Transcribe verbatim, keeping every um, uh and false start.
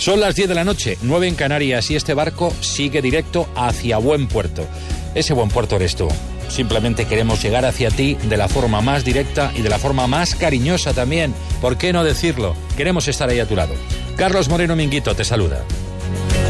Son las diez de la noche, nueve en Canarias, y este barco sigue directo hacia buen puerto. Ese buen puerto eres tú. Simplemente queremos llegar hacia ti de la forma más directa y de la forma más cariñosa también. ¿Por qué no decirlo? Queremos estar ahí a tu lado. Carlos Moreno Minguito te saluda.